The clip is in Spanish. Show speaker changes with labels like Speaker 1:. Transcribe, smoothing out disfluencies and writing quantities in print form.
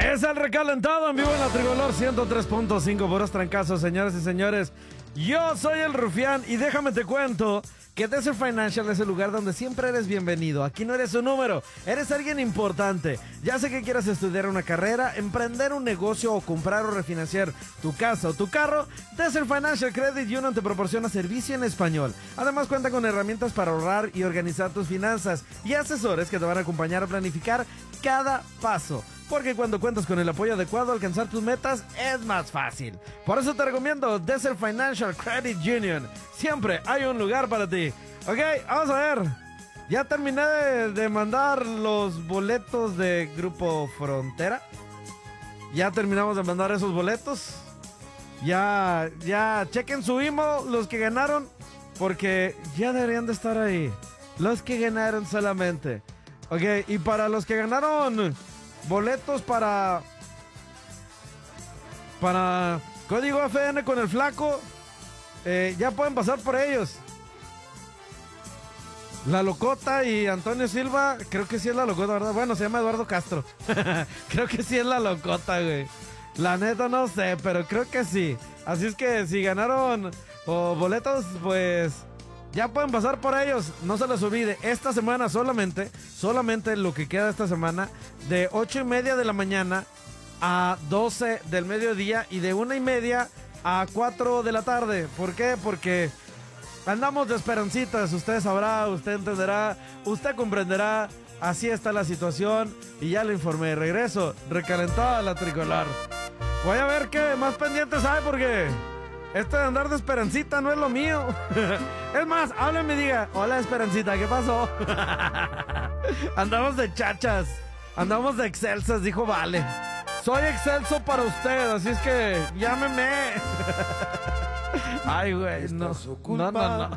Speaker 1: Es el recalentado en vivo en la Tricolor 103.5, puros trancazos, señoras y señores. Yo soy el Rufián y déjame te cuento que Desert Financial es el lugar donde siempre eres bienvenido. Aquí no eres un número, eres alguien importante. Ya sé que quieras estudiar una carrera, emprender un negocio o comprar o refinanciar tu casa o tu carro. Desert Financial Credit Union te proporciona servicio en español. Además cuenta con herramientas para ahorrar y organizar tus finanzas y asesores que te van a acompañar a planificar cada paso. Porque cuando cuentas con el apoyo adecuado, alcanzar tus metas es más fácil. Por eso te recomiendo Desert Financial Credit Union. Siempre hay un lugar para ti. Ok, vamos a ver. Ya terminé de mandar los boletos de Grupo Frontera. Ya terminamos de mandar esos boletos. Ya, chequen su email los que ganaron. Porque ya deberían de estar ahí. Los que ganaron solamente. Ok, y para los que ganaron boletos para Código FN con el Flaco, ya pueden pasar por ellos. La Locota y Antonio Silva, creo que sí es la Locota, ¿verdad? Bueno, se llama Eduardo Castro. Creo que sí es la Locota, güey. La neta no sé, pero creo que sí. Así es que si ganaron boletos, pues ya pueden pasar por ellos. No se les olvide, esta semana solamente lo que queda esta semana, de 8:30 de la mañana a 12 del mediodía y de 1:30 a 4 de la tarde. ¿Por qué? Porque andamos de esperancitas. Usted sabrá, usted entenderá, usted comprenderá. Así está la situación y ya le informé. Regreso, recalentada la Tricolor. Voy a ver qué más pendientes hay porque esto de andar de esperancita no es lo mío. Es más, háblame y diga, hola Esperancita, ¿qué pasó? Andamos de chachas, andamos de excelsas, dijo Vale. Soy excelso para usted, así es que llámeme. Ay, güey, no. No.